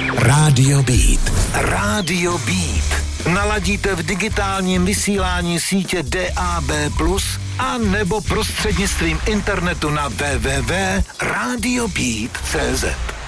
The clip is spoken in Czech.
Rádio Beat. Rádio Beat. Naladíte v digitálním vysílání sítě DAB+, a nebo prostřednictvím internetu na www.radiobeat.cz.